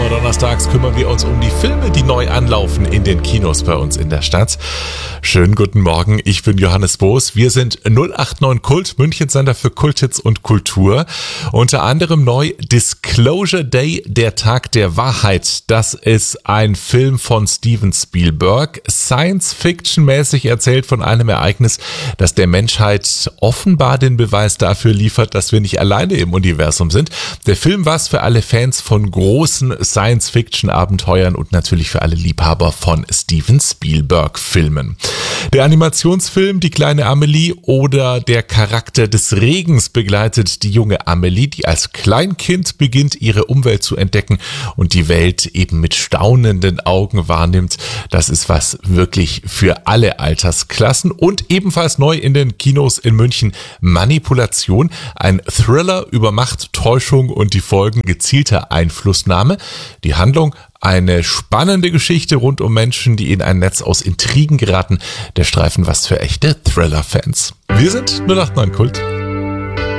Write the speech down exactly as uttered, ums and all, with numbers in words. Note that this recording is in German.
immer donnerstags kümmern wir uns um die Filme, die neu anlaufen in den Kinos bei uns in der Stadt. Schönen guten Morgen, ich bin Johannes Boos. Wir sind null acht neun Kult, Münchens Sender für Kulthits und Kultur. Unter anderem neu Disclosure Day, der Tag der Wahrheit. Das ist ein Film von Steven Spielberg, Science-Fiction-mäßig erzählt von einem Ereignis, das der Menschheit offenbar den Beweis dafür liefert, dass wir nicht alleine im Universum sind. Der Film war es für alle Fans von großen Science-Fiction-Abenteuern und natürlich für alle Liebhaber von Steven Spielberg-Filmen. Der Animationsfilm Die kleine Amelie oder der Charakter des Regens begleitet die junge Amelie, die als Kleinkind beginnt, ihre Umwelt zu entdecken und die Welt eben mit staunenden Augen wahrnimmt. Das ist was wirklich für alle Altersklassen. Und ebenfalls neu in den Kinos in München Manipulation, ein Thriller über Macht, Täuschung und die Folgen gezielter Einflussnahme. Die Handlung: eine spannende Geschichte rund um Menschen, die in ein Netz aus Intrigen geraten. Der Streifen was für echte Thriller-Fans. Wir sind null acht neun Kult.